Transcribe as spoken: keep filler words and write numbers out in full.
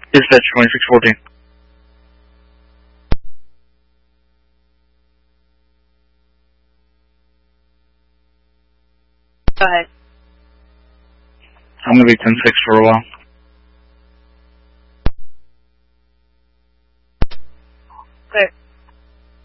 Dispatch twenty-six fourteen. Go ahead. I'm going to be ten six for a while.